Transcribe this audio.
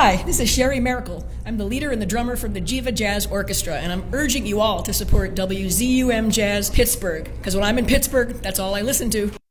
Hi, this is Sherry Miracle. I'm the leader and the drummer from the Jiva Jazz Orchestra, and I'm urging you all to support WZUM Jazz Pittsburgh, because when I'm in Pittsburgh, that's all I listen to.